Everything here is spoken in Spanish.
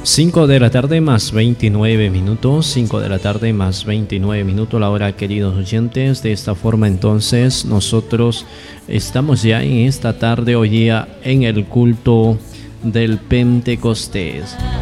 5 de la tarde más 29 minutos, 5 de la tarde más 29 minutos la hora, queridos oyentes. De esta forma entonces nosotros estamos ya en esta tarde, hoy día, en el culto del Pentecostés.